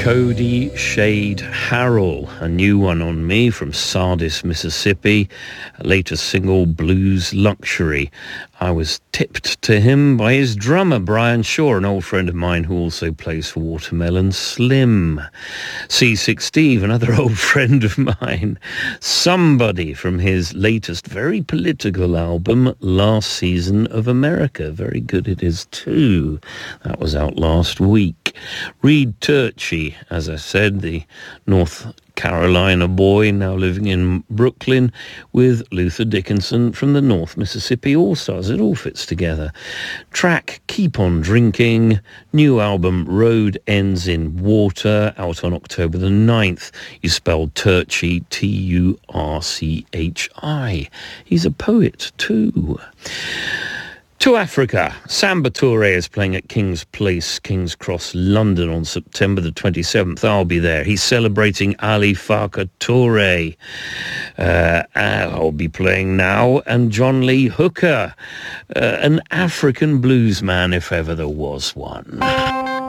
Cody Shade Harrell, a new one on me from Sardis, Mississippi, latest single Blues Luxury. I was tipped to him by his drummer, Brian Shaw, an old friend of mine who also plays for Watermelon Slim. C6 Steve, another old friend of mine. Somebody from his latest very political album, Last Season of America. Very good it is too. That was out last week. Reed Turchi, as I said, the North Carolina boy now living in Brooklyn, with Luther Dickinson from the North Mississippi All-Stars. It all fits together. Track Keep On Drinking, new album Road Ends in Water, out on October the 9th. You spelled Turchi, Turchi. He's a poet too. To Africa, Samba Touré is playing at King's Place, King's Cross, London on September the 27th. I'll be there. He's celebrating Ali Farka Touré. I'll be playing now, and John Lee Hooker, an African bluesman if ever there was one.